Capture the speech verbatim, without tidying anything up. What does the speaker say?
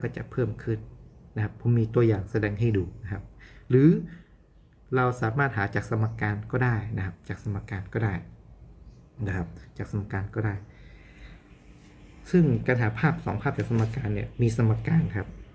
ก็จะเพิ่มขึ้นนะครับผมมีตัวอย่างแสดงให้ดูนะครับหรือเราสามารถหาจากสมการก็ได้นะครับจากสมการก็ได้นะครับจากสมการก็ได้ซึ่งการหาภาพสองภาพจากสมการเนี่ยมีสมการครับ